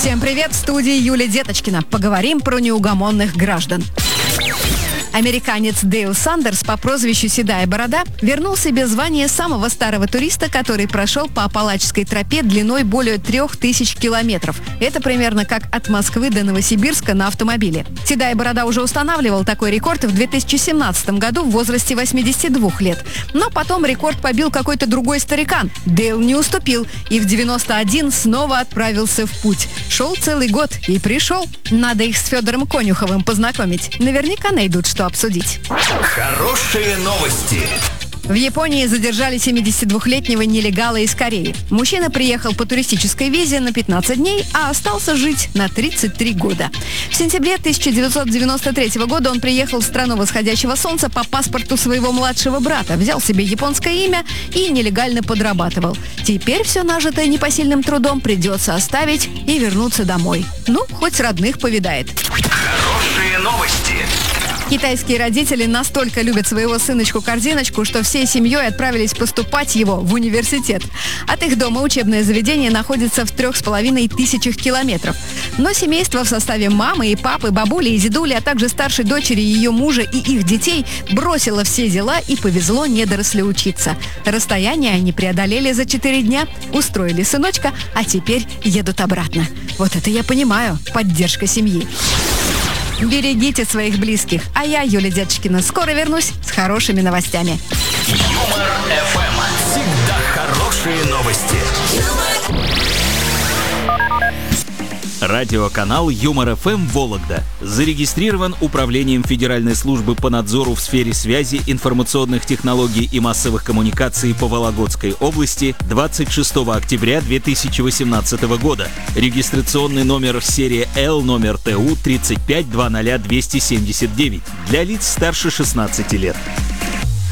Всем привет, в студии Юлия Деточкина. Поговорим про неугомонных граждан. Американец Дейл Сандерс по прозвищу «Седая борода» вернул себе звание самого старого туриста, который прошел по Апалачской тропе длиной более 3000 километров. Это примерно как от Москвы до Новосибирска на автомобиле. «Седая борода» уже устанавливал такой рекорд в 2017 году в возрасте 82 лет. Но потом рекорд побил какой-то другой старикан. Дейл не уступил и в 91 снова отправился в путь. Шел целый год и пришел. Надо их с Федором Конюховым познакомить. Наверняка найдут, что обсудить. Хорошие новости. В Японии задержали 72-летнего нелегала из Кореи. Мужчина приехал по туристической визе на 15 дней, а остался жить на 33 года. В сентябре 1993 года он приехал в страну восходящего солнца по паспорту своего младшего брата, взял себе японское имя и нелегально подрабатывал. Теперь все нажитое непосильным трудом придется оставить и вернуться домой. Ну, хоть родных повидает. Хорошие новости. Китайские родители настолько любят своего сыночку-корзиночку, что всей семьей отправились поступать его в университет. От их дома учебное заведение находится в 3500 километров. Но семейство в составе мамы и папы, бабули и дедули, а также старшей дочери ее мужа и их детей бросило все дела и повезло недорослю учиться. Расстояние они преодолели за 4 дня, устроили сыночка, а теперь едут обратно. Вот это я понимаю, поддержка семьи. Берегите своих близких. А я, Юлия Деточкина, скоро вернусь с хорошими новостями. Юмор ФМ. Всегда хорошие новости. Радиоканал Юмор ФМ Вологда зарегистрирован Управлением Федеральной службы по надзору в сфере связи, информационных технологий и массовых коммуникаций по Вологодской области 26 октября 2018 года. Регистрационный номер серия L, номер ТУ 3520279 для лиц старше 16 лет.